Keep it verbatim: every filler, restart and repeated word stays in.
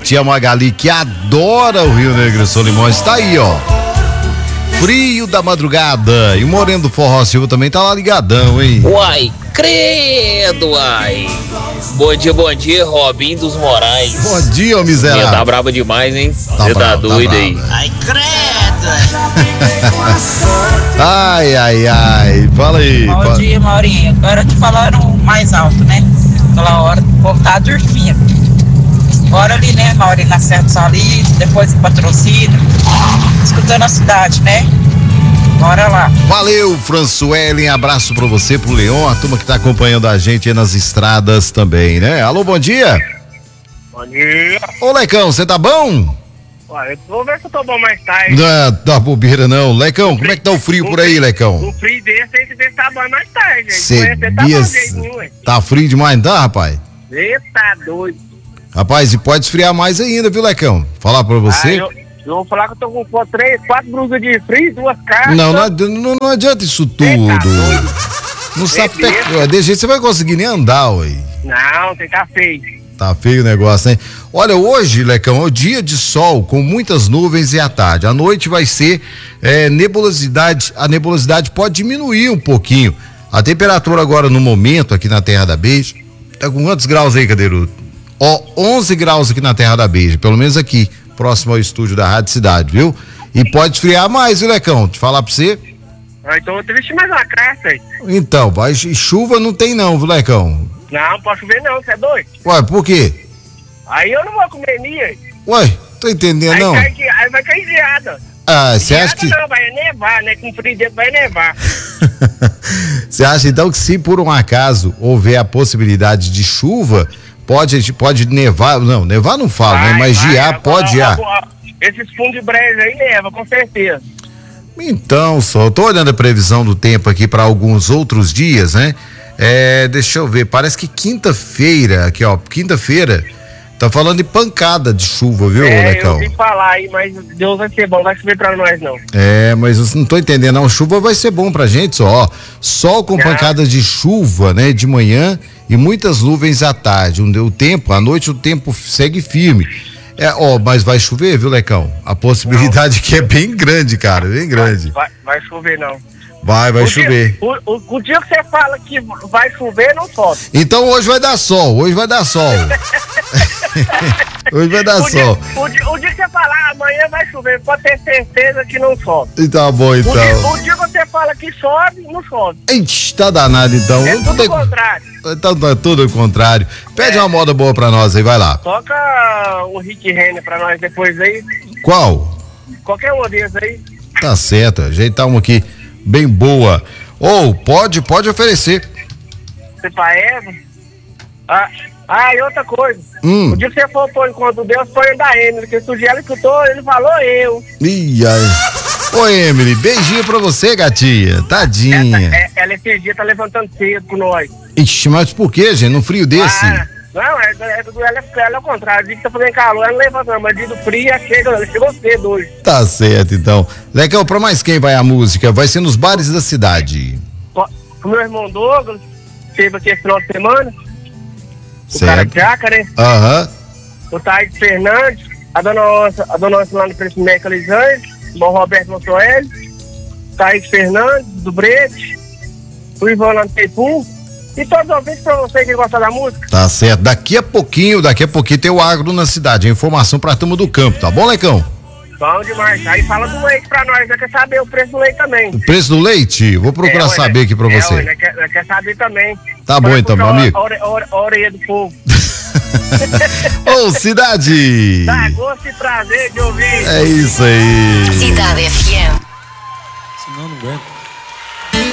Tia Magali, que adora o Rio Negro e Solimões, tá aí, ó. Frio da madrugada. E o Moreno do Forró Silva também tá lá ligadão, hein? Uai, credo, uai. Bom dia, bom dia, Robinho dos Moraes. Bom dia, ô miserável. Tá braba demais, hein? Você Tá, tá, tá doido bravo. aí. Ai, credo. Ai, ai, ai. Fala aí. Bom fala. dia, Maurinho. Agora te falaram mais alto, né? Aquela hora o povo tá dormindo. Bora ali, né, Maurinho, na Serra do Salito, depois em Patrocínio, escutando a cidade, né? Bora lá. Valeu, Françoelen, abraço pra você, pro Leon, a turma que tá acompanhando a gente aí nas estradas também, né? Alô, bom dia. Bom dia. Ô, Lecão, você tá bom? Ué, eu vou ver se eu tô bom mais tarde. Não, tá bobeira não. Lecão, como é que tá o frio por aí, Lecão? Um frio desse tem que ver se tá bom mais tarde. Cê Você tá bias- bom jeitinho, ué. Tá frio demais, não tá, rapaz? Você tá doido. Rapaz, e pode esfriar mais ainda, viu, Lecão? Falar pra Ah, você. eu, eu vou falar que eu tô com pô, três, quatro blusas de frio, duas caixas. Não, não, adi- não, não adianta isso Cê tá tudo. doido. Não sabe, Beleza. pe- desse jeito você vai conseguir nem andar, ué. Não, tem que tá feio. Tá feio o negócio, hein? Olha, hoje, Lecão, é o dia de sol com muitas nuvens e à tarde. À noite vai ser é, nebulosidade. A nebulosidade pode diminuir um pouquinho. A temperatura agora no momento aqui na Terra da Beija tá com quantos graus aí, Cadeirudo? Ó, onze graus aqui na Terra da Beija, pelo menos aqui, próximo ao estúdio da Rádio Cidade, viu? E pode esfriar mais, viu, Lecão? Te falar pra você. Ah, então eu vou ter que vestir mais uma calça aí. Então, vai, e chuva não tem não, viu, Lecão? Não, posso chover não, você é doido? Ué, por quê? Aí eu não vou comer minha. Ué, tô entendendo Aí, não. cai que- aí vai cair geada. Ah, você acha Geada que... não, vai nevar, né? Com frio dentro vai nevar. Você acha então que se por um acaso houver a possibilidade de chuva, pode, pode nevar, não, nevar não fala, né? Vai, Mas vai, gear, agora, pode gear. agora, Esses fundos de breja aí neva, com certeza. Então, só, eu tô olhando a previsão do tempo aqui para alguns outros dias, né? É, deixa eu ver, parece que quinta-feira, aqui ó, quinta-feira, tá falando de pancada de chuva, viu, É, Lecão? eu vi falar aí, mas Deus vai ser bom, não vai chover pra nós não. É, mas eu não tô entendendo, não. Chuva vai ser bom pra gente só, ó. Sol com Ah. pancadas de chuva, né, de manhã e muitas nuvens à tarde. O tempo, à noite o tempo segue firme. É, ó, mas vai chover, viu, Lecão? A possibilidade que é bem grande, cara, bem grande. Vai, vai chover não. Vai, vai o chover. Dia, o, o, o dia que você fala que vai chover, não sobe. Então hoje vai dar sol, hoje vai dar sol. Hoje vai dar O dia, sol. o, dia, o dia que você falar amanhã vai chover, pode ter certeza que não sobe. E tá bom, O dia, então. o dia que você fala que sobe, não sobe. Ixi, tá danado, então. É Não tudo tem- o contrário. Então tá tudo o contrário. Pede É. uma moda boa pra nós aí, vai lá. Toca o Rick Renner pra nós depois aí. Qual? Qualquer um desses aí. Tá certo, ajeitar uma aqui bem boa. Ou pode, pode oferecer. Você pra Eva. Ah, ah, e outra coisa. Hum. O dia que você for pôr enquanto Deus, põe da Emily, porque se o dia ela escutou, ele falou eu. Ih, ai. Ô, Emily, beijinho pra você, gatinha. Essa, Tadinha. é, ela esse dia tá levantando cedo com nós. Ixi, mas por que, gente? Num frio desse? Ah, não, é, é, ela, ela é o contrário. O dia que tá fazendo calor, ela não levanta, não, mas dia do frio, ela chega, ela chegou cedo hoje. Tá certo, então. Legal, pra mais quem vai a música? Vai ser nos bares da cidade. O meu irmão Douglas, esteve aqui esse final de semana. O cara de Certo. Jácara, Aham. o Thaís Fernandes, a dona Onça, a dona Onça lá no Preço Meca Lisângela, o Bom Roberto Monsoel, Thaís Fernandes, do Brete, o Ivan lá no Teipum, e todos os ouvintes pra você que gosta da música. Tá certo. Daqui a pouquinho, daqui a pouquinho tem o agro na cidade. A informação pra turma do campo, tá bom, Lecão? Bom demais. Aí fala do leite pra nós, nós quer saber o preço do leite também. O preço do leite? Vou procurar É, ué, saber aqui pra é, você. ué, nós quer, nós quer saber também. Tá bom, Vai então, puxar meu amigo. A, ore- ore- a orelha do povo. Ô, cidade! Dá gosto e prazer de ouvir. É isso aí. Cidade F M. Senão não aguento.